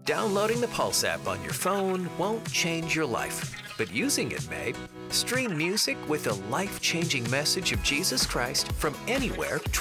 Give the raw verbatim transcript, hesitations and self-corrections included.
Downloading the Pulse app on your phone won't change your life, but using it may. Stream music with a life-changing message of Jesus Christ from anywhere